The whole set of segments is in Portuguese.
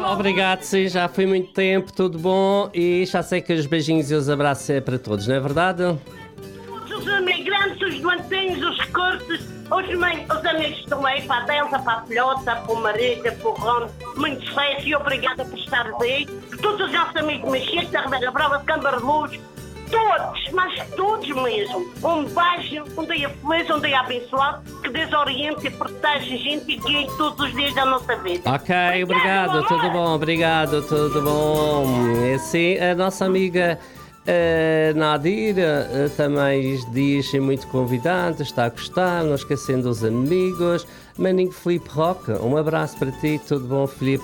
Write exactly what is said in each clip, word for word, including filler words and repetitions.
obrigado, sim, já foi muito tempo, tudo bom. E já sei que os beijinhos e os abraços é para todos, não é verdade? Os imigrantes, os doentinhos, os cursos, os, mãe, os amigos que estão aí, para a Delta, para a Filhota, para o Mariga, para o Ron, muito sucesso e obrigada por estares aí. Todos os nossos amigos Mexique, da Ribeira Brava, de Câmara de Luz, todos, mas todos mesmo. Um beijo, um dia feliz, um dia abençoado, que Deus oriente e proteja a gente e guie todos os dias da nossa vida. Ok, obrigado, tudo bom, obrigado, tudo bom. É assim, a nossa amiga uh, Nadira uh, também diz muito convidado, está a gostar, não esquecendo os amigos. Maninho Filipe Roca, um abraço para ti, tudo bom, Filipe?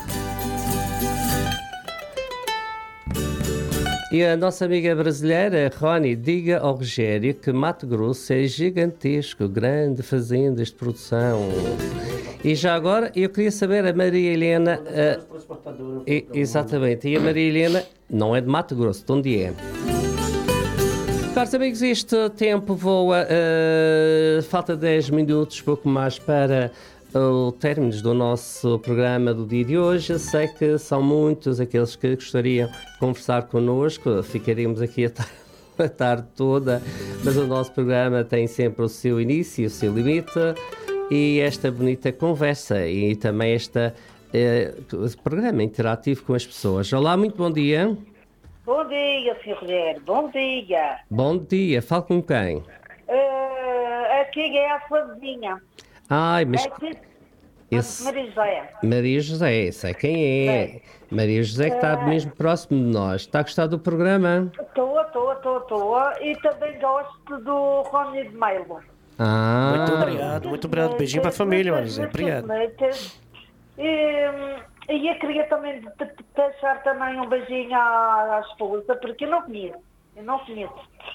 E a nossa amiga brasileira, Rony, diga ao Rogério que Mato Grosso é gigantesco, grande fazendas de produção. E já agora, eu queria saber, a Maria Helena... Uh, e, exatamente, e a Maria Helena não é de Mato Grosso, de onde é? Caros amigos, este tempo voa, uh, falta dez minutos, pouco mais para... o término do nosso programa do dia de hoje. Eu sei que são muitos aqueles que gostariam de conversar connosco, ficaríamos aqui a, tar- a tarde toda, mas o nosso programa tem sempre o seu início e o seu limite, e esta bonita conversa e também este eh, programa interativo com as pessoas. Olá, muito bom dia. Bom dia, senhor Rogério, bom dia. Bom dia, falo com quem? Uh, aqui é a sua vizinha. Ai, mas... É que... Esse... Maria José. Maria José, sei quem é. Sim. Maria José que está mesmo próximo de nós. Está a gostar do programa? Estou, estou, estou, estou. E também gosto do Rony de Melo. Ah. Muito obrigado, muito obrigado. Beijinho para a família, Maria José. Obrigado. E, e eu queria também de- de- deixar também um beijinho à, à esposa, porque eu não conheço. Eu não conheço.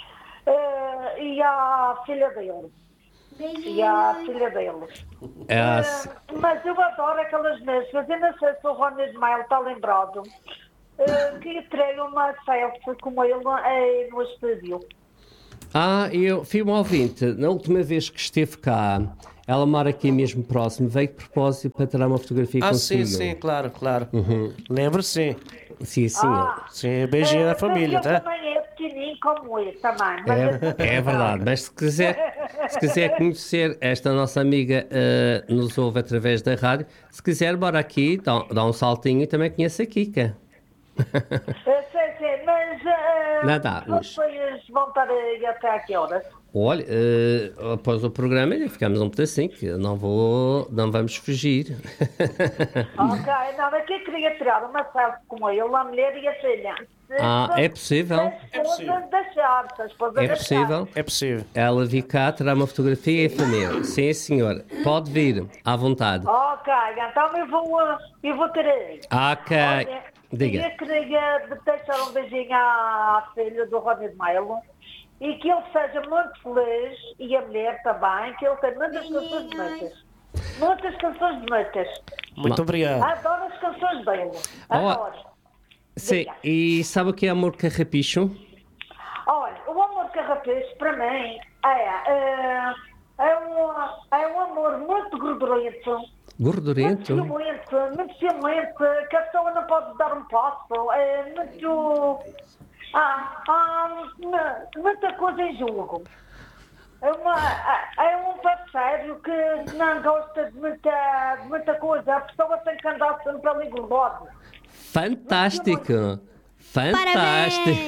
Uh, e à filha dele. E à filha dele. É a... Uh, mas eu adoro aquelas mesas. Eu não sei se o Rony Ismael está lembrado uh, que eu tirei uma selfie com ele uh, no estúdio. ah, eu fui um ouvinte. Na última vez que esteve cá, ela mora aqui mesmo próximo, veio de propósito para tirar uma fotografia Ah, consigo. sim, sim, claro, claro. Lembro sim. Sim, sim. Ah, Sim, beijinho uh, na família, mas ele tá? também é pequenininho como eu também. Mas É, é verdade, mas se quiser, se quiser conhecer esta nossa amiga, uh, nos ouve através da rádio, se quiser, bora aqui, dá, dá um saltinho e também conhece a Kika. Uh, sei, sei, mas uh, Não dá, mas- vocês vão estar aí até a que horas? Olha, uh, após o programa ainda ficamos um pedacinho, que eu não vou, não vamos fugir. Ok, não, mas eu queria tirar uma selfie com ele, a mulher e a filha. Se- Ah, se- é possível? Se a esposa deixar, se a esposa É deixar. possível? É possível. Ela vir cá, terá uma fotografia em família. Sim, senhor. Pode vir, à vontade. Ok, então eu vou, uh, eu vou ter aí. Ok. Olha, Diga. eu queria deixar um beijinho à filha do Rony de Melo e que ele seja muito feliz, e a mulher também, que ele tem muitas canções bonitas. Muitas canções bonitas. Muito obrigado. Adoro as canções dele. Olá. Adoro. Sim, Diga. e sabe o que é amor carrapicho? Olha, o amor carrapicho, para mim, é, é, é, um, é um amor muito gordurento. Gordurento? Muito ciumento, muito ciumento, que a pessoa não pode dar um passo. É muito... Ah, ah, mu- muita coisa em jogo. É, uma, é um parceiro que não gosta de muita, de muita coisa. A pessoa tem que andar sempre ali gordado. Fantástico! Fantástico!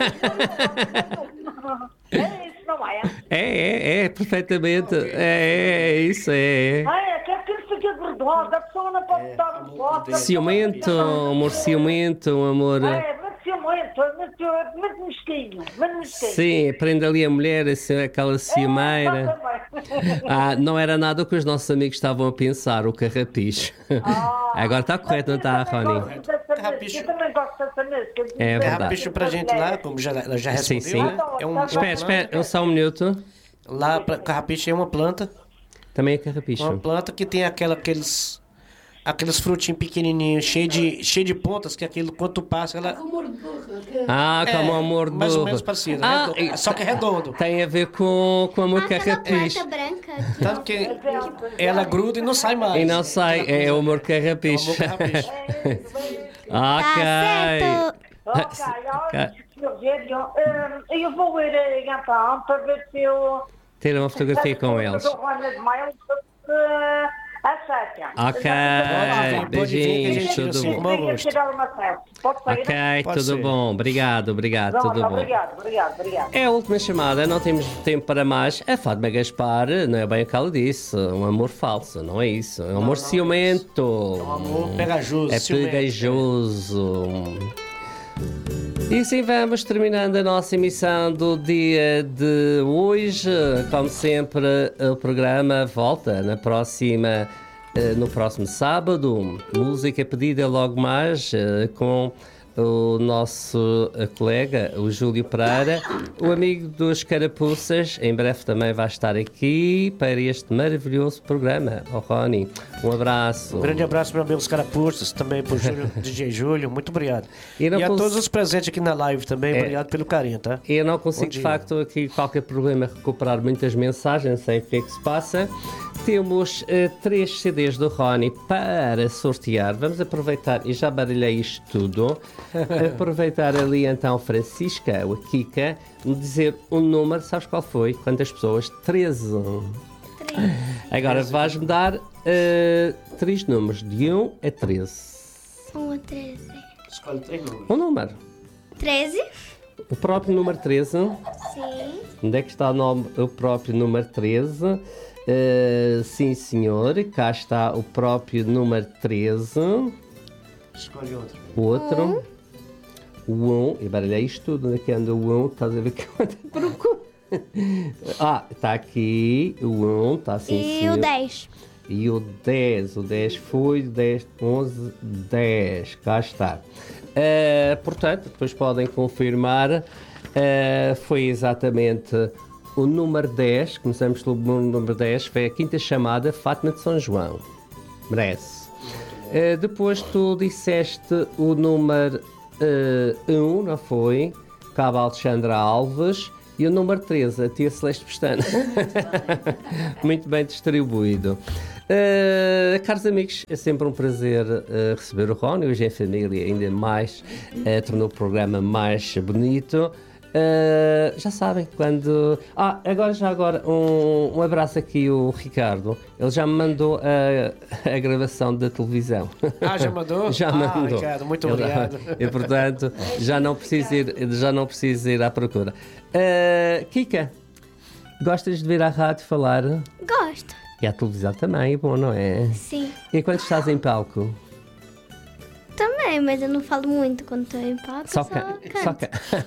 É isso, não é? É, é, é, perfeitamente. É, é, isso é. Ah, é, que aquilo fica gordado. A pessoa não pode dar um passo. Ciumento, amor ciumento, um amor. É, muito ciumento, é muito, é muito mesquinho, muito mesquinho. Sim, prende ali a mulher, assim, aquela ciumeira. Exatamente. Ah, não era nada o que os nossos amigos estavam a pensar, o carrapicho. Agora está correto, não está, Rony? Eu também gosto dessa música. É verdade. Carrapicho pra gente lá, como já, ela já Sim, respondeu, sim. né? É um, Espera, espera, só um minuto. lá, pra, carrapicho é uma planta, Também é uma carrapicho. planta que tem aquela, aqueles, aqueles frutinhos pequenininhos, cheio de, cheio de pontas, que aquilo, quando tu passa, ela... Ah, É, como amor do... mais ou menos parecido, Ah, redondo, só que é redondo. Tem a ver com, com amor Aquela carrapicho. planta branca aqui. Tanto que ela gruda e não sai mais. E não sai, é o amor É o amor carrapicho. carrapicho. Tá certo. Ok, olha, senhor Gênio, hum, eu vou ir eh, então para ver se eu... Ter uma fotografia com eles. Eu vou de mail se aceita. Ok, Pode vir, pode vir, que a beijinhos, gente tudo assim, bom. como eu gosto. tirar uma selfie. Pode sair? Ok, Pode tudo ser. bom. Obrigado, obrigado, Pronto, tudo bom. obrigado, obrigado, obrigado. É a última chamada, não temos tempo para mais. A Fátima Gaspar não é bem o que ela disse. Um amor falso, não é isso. É um amor ciumento. É um amor pegajoso, É ciumento. pegajoso. E assim vamos terminando a nossa emissão do dia de hoje. Como sempre, o programa volta na próxima, eh, no próximo sábado. Música pedida logo mais eh, com o nosso eh, colega, o Júlio Pereira, o amigo dos Carapuças. Em breve também vai estar aqui para este maravilhoso programa. Oh, Rony, um abraço. Um grande abraço, meu amigo dos Carapuças, também pro Júlio, D J Júlio, muito obrigado. E E, não a cons- todos os presentes aqui na live também, É. obrigado pelo carinho, tá? Eu não consigo, Bom de dia. facto, aqui qualquer problema recuperar muitas mensagens, sei o que é que se passa. Temos eh, três C Ds do Rony para sortear. Vamos aproveitar, e já baralhei isto tudo, aproveitar ali então Francisca, ou a Kika, me dizer um número, sabes qual foi? Quantas pessoas? treze. Agora vais-me dar eh, três números, de um a treze. Um a treze. Escolhe três números. Um número. Treze? O próprio número treze. Sim. Onde é que está o, nome, o próprio número treze? Uh, sim, senhor. Cá está o próprio número treze. Escolhe outro. O outro. O um. E baralhei isto tudo. Onde é que anda o um? Estás a ver que eu ando a procurar? Ah, está aqui. O um. Está assim, E senhor. o dez. E o dez. O dez foi. dez, onze, dez. Cá está. Uh, portanto, depois podem confirmar. Uh, foi exatamente o número dez. Começamos pelo número dez. Foi a quinta chamada, Fátima de São João. Merece. Uh, depois tu disseste o número um, não foi? Cabo Alexandra Alves. E o número treze, a tia Celeste Pestana. Muito bem distribuído. Uh, caros amigos, é sempre um prazer uh, receber o Rony. Hoje em família ainda mais uh, tornou o programa mais bonito. Uh, já sabem, quando... Ah, agora já agora, um, um abraço aqui o Ricardo. Ele já me mandou a, a gravação da televisão. Ah, já mandou? Já Ah, mandou. Ricardo, muito Ele- obrigado. E portanto, já não preciso ir, já não preciso ir à procura. Uh, Kika, gostas de vir à rádio falar? Gosto. E à televisão também, é bom, não é? Sim. E quando estás em palco? Também, mas eu não falo muito quando estou em palco. Só Só, ca... canto. Só ca...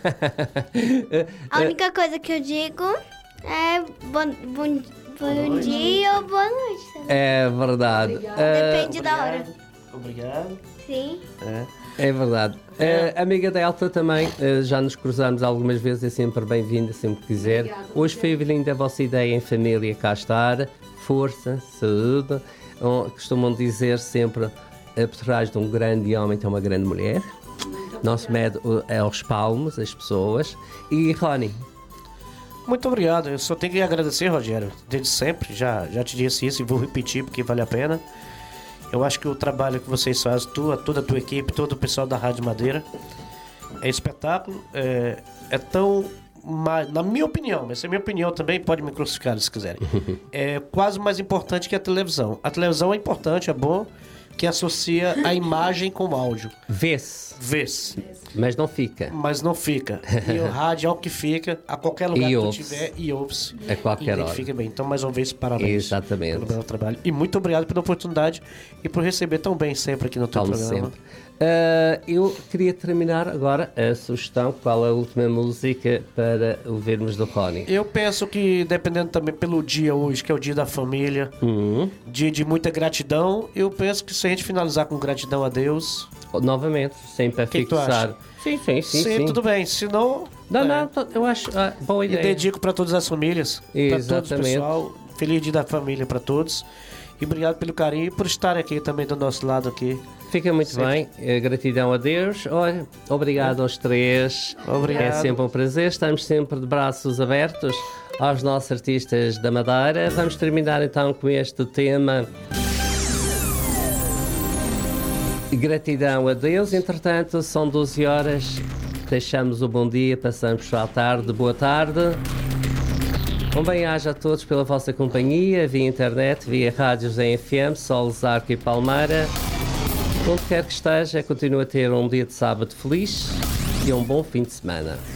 A única coisa que eu digo é bom, bom, bom dia ou boa noite também. É verdade. Uh, Depende da hora. Obrigado. Sim. É verdade. Uh, amiga Delta também, uh, já nos cruzamos algumas vezes, é sempre bem-vinda, sempre que quiser. Hoje foi linda a vossa ideia em família cá estar. Força, saúde. Um, costumam dizer sempre, uh, por trás de um grande homem tem uma grande mulher. Não se mede uh, aos palmos as pessoas. E Rony, Muito obrigado. Eu só tenho que agradecer, Rogério. Desde sempre, já, já te disse isso e vou repetir porque vale a pena. Eu acho que o trabalho que vocês fazem, tu, toda a tua equipe, todo o pessoal da Rádio Madeira, é espetáculo. É, é tão, ma- na minha opinião, essa é a minha opinião também, pode me crucificar se quiserem. É quase mais importante que a televisão. A televisão é importante, é bom, que associa a imagem com o áudio. vê-se, Vê-se, mas não fica. mas não fica. E o rádio é o que fica a qualquer lugar E que tu ouve-se. tiver e ouve-se. A qualquer e hora. fica bem. Então, mais uma vez, parabéns. Exatamente. Pelo belo trabalho. E muito obrigado pela oportunidade e por receber tão bem sempre aqui no teu Como programa. sempre. Uh, eu queria terminar agora a sugestão. Qual é a última música para ouvirmos do Rony? Eu penso que, dependendo também pelo dia hoje, que é o dia da família, Hum, dia de muita gratidão, eu penso que se a gente finalizar com gratidão a Deus, novamente, sempre a Que que tu fixar. acha? Sim, sim, sim. sim, sim. tudo bem. Se não, Não, é, não, tô- eu acho ah, boa e ideia. dedico para todas as famílias, para todos o Exatamente. pessoal. Feliz dia da família para todos. E obrigado pelo carinho e por estar aqui também do nosso lado aqui. Fica muito Sempre. bem, gratidão a Deus. Olha, obrigado aos três. Obrigado. É sempre um prazer, estamos sempre de braços abertos aos nossos artistas da Madeira. Vamos terminar então com este tema. Gratidão a Deus. Entretanto, são doze horas. Deixamos o bom dia, passamos para a tarde. Boa tarde. Um bem-aja a todos pela vossa companhia, via internet, via rádios em F M, Sol, Zarco e Palmeira. Onde quer que esteja, continua a ter um dia de sábado feliz e um bom fim de semana.